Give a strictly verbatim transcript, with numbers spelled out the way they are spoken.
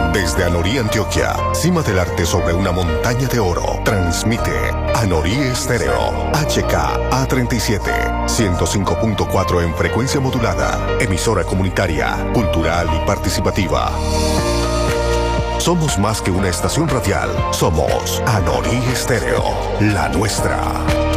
Desde Anorí, Antioquia, cima del arte sobre una montaña de oro, transmite Anorí Estéreo, H K A treinta y siete, ciento cinco punto cuatro en frecuencia modulada, emisora comunitaria, cultural y participativa. Somos más que una estación radial, somos Anorí Estéreo, la nuestra.